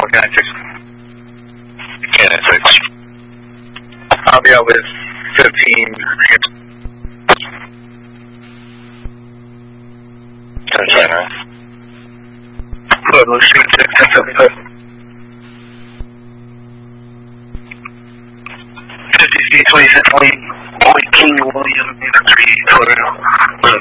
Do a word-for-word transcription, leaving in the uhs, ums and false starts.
What can I fix? You can't fix. I'll be out with fifteen. ten, right? Good, let's shoot six, ten, seven, five. fifty feet, twenty-six point, point King William, three, Twitter,